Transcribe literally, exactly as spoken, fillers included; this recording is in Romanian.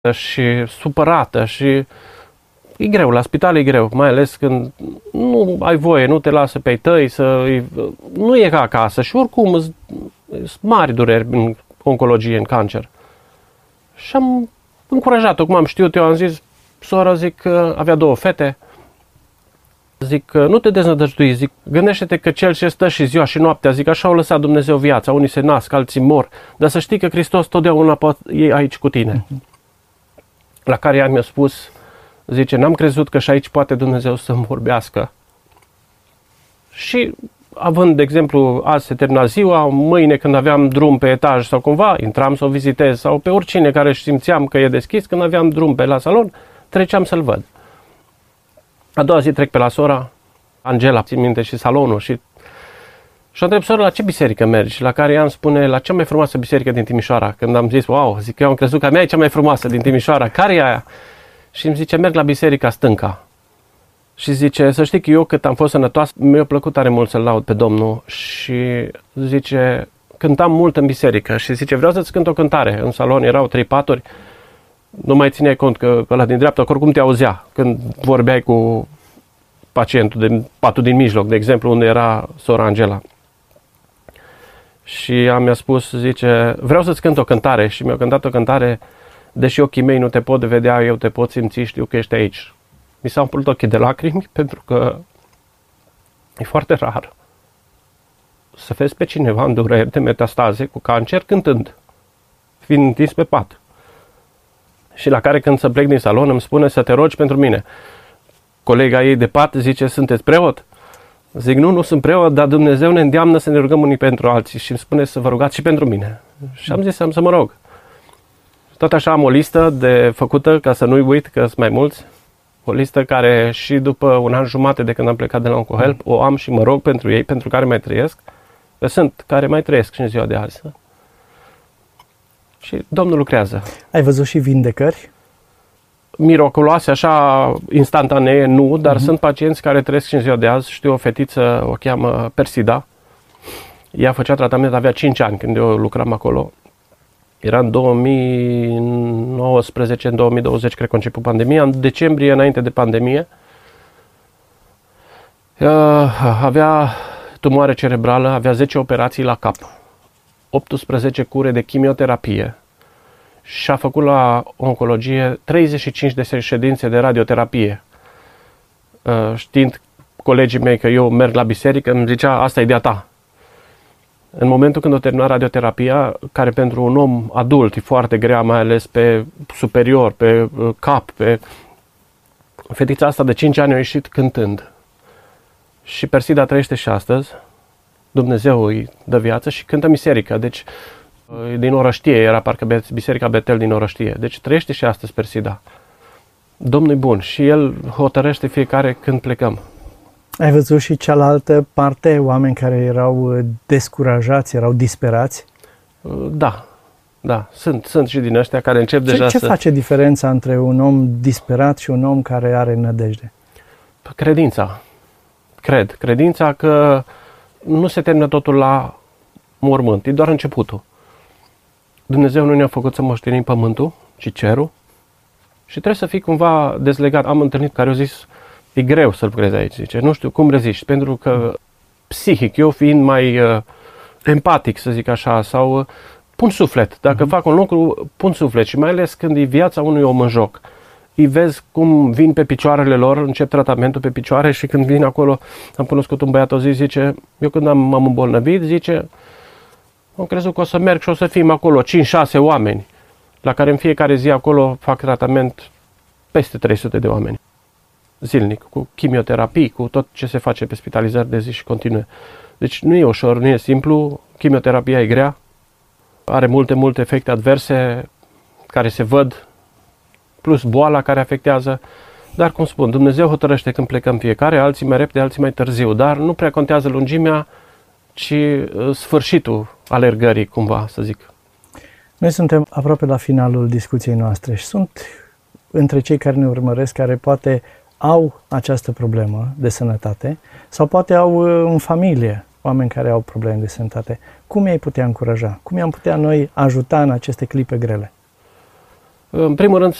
și supărată și e greu, la spital e greu, mai ales când nu ai voie, nu te lasă pe ai tăi, să, nu e ca acasă și oricum sunt mari dureri în oncologie, în cancer. Și am încurajat-o, cum am știut, eu am zis, sora, zic că avea două fete, zic că nu te deznădăjdui, zic, gândește-te că cel ce stă și ziua și noaptea, zic, așa au lăsat Dumnezeu viața, unii se nasc, alții mor, dar să știi că Hristos totdeauna e aici cu tine. Uh-huh. La care ea mi-a spus, zice, n-am crezut că și aici poate Dumnezeu să-mi vorbească. Și având, de exemplu, azi se termina ziua, mâine când aveam drum pe etaj sau cumva, intram să o vizitez sau pe oricine care simțeam că e deschis, când aveam drum pe la salon, treceam să-l văd. A doua zi trec pe la sora, Angela, țin minte, și salonul și și o întreb sora, la ce biserică mergi? La care ea îmi spune, la cea mai frumoasă biserică din Timișoara. Când am zis, wow, zic, eu am crezut că a mea e cea mai frumoasă din Timișoara. Care e aia? Și îmi zice, merg la biserica stânca. Și zice, să știi că eu cât am fost sănătoasă, mi-a plăcut tare mult să-L laud pe Domnul. Și zice, cântam mult în biserică. Și zice, vreau să-ți cânt o cântare. În salon erau trei paturi. Nu mai țineai cont că ăla din dreapta, că oricum te auzea când vorbeai cu pacientul de patul din mijloc, de exemplu, unde era sora Angela. Și ea mi-a spus, zice, vreau să-ți cânt o cântare. Și mi-a cântat o cântare, deși ochii mei nu te pot vedea, eu te pot simți, știu că ești aici. Mi s-au umplut ochii de lacrimi, pentru că e foarte rar să vezi pe cineva în dureri de metastaze cu cancer cântând, fiind întins pe pat. Și la care când să plec din salon îmi spune să te rogi pentru mine. Colega ei de pat zice, sunteți preot? Zic, nu, nu sunt preot, dar Dumnezeu ne îndeamnă să ne rugăm unii pentru alții și îmi spune să vă rugați și pentru mine. Și am zis, am să mă rog. Tot așa am o listă de făcută, ca să nu-i uit, că sunt mai mulți. O listă care și după un an jumate de când am plecat de la OncoHelp, o am și mă rog pentru ei, pentru care mai trăiesc. Că sunt care mai trăiesc și în ziua de azi. Și Domnul lucrează. Ai văzut și vindecări? Miraculoase, așa, instantanee, nu, dar uh-huh. sunt pacienți care trăiesc și în ziua de azi. Știu o fetiță, o cheamă Persida. Ea făcea tratament, avea cinci ani când eu lucram acolo. Era în două mii nouăsprezece, în două mii douăzeci, cred că a început pandemia. În decembrie, înainte de pandemie, avea tumoare cerebrală, avea zece operații la cap, optsprezece cure de chimioterapie și a făcut la oncologie treizeci și cinci de ședințe de radioterapie. Știind colegii mei că eu merg la biserică, îmi zicea, asta e de-a ta. În momentul când o termina radioterapia, care pentru un om adult e foarte grea, mai ales pe superior, pe cap, pe... fetița asta de cinci ani a ieșit cântând. Și Persida trăiește și astăzi. Dumnezeu îi dă viață și cântă miserică. Deci, din Orăștie, era parcă Biserica Betel din Orăștie. Deci trăiește și astăzi Persida. Domnul e bun și El hotărăște fiecare când plecăm. Ai văzut și cealaltă parte, oameni care erau descurajați, erau disperați? Da, da, sunt, sunt și din ăștia care încep ce, deja ce să... Ce face diferența între un om disperat și un om care are nădejde? Credința. Cred. Credința că nu se termină totul la mormânt, e doar începutul. Dumnezeu nu ne-a făcut să moștenim pământul, ci cerul. Și trebuie să fii cumva dezlegat. Am întâlnit care au zis, e greu să lucrezi aici, zice, nu știu cum reziști, pentru că psihic, eu fiind mai uh, empatic, să zic așa, sau uh, pun suflet. Dacă uh-huh. fac un lucru, pun suflet și mai ales când e viața unui om în joc. Îi vezi cum vin pe picioarele lor, încep tratamentul pe picioare și când vin acolo, am cunoscut un băiat o zi, zice, eu când am, m-am îmbolnăvit, zice, am crezut că o să merg și o să fim acolo cinci șase oameni, la care în fiecare zi acolo fac tratament peste trei sute de oameni. Zilnic, cu chimioterapii, cu tot ce se face pe spitalizări de zi și continue. Deci nu e ușor, nu e simplu, chimioterapia e grea, are multe, multe efecte adverse care se văd, plus boala care afectează, dar cum spun, Dumnezeu hotărăște când plecăm fiecare, alții mai repede, alții mai târziu, dar nu prea contează lungimea, ci sfârșitul alergării, cumva, să zic. Noi suntem aproape la finalul discuției noastre și sunt între cei care ne urmăresc, care poate au această problemă de sănătate sau poate au în familie oameni care au probleme de sănătate. Cum i-ai putea încuraja? Cum i-am putea noi ajuta în aceste clipe grele? În primul rând,